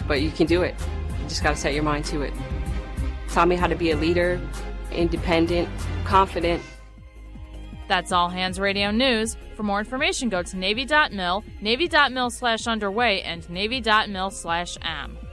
but you can do it. You just got to set your mind to it. Taught me how to be a leader, independent, confident. That's All Hands Radio News. For more information, go to Navy.mil, Navy.mil/underway, and Navy.mil/am.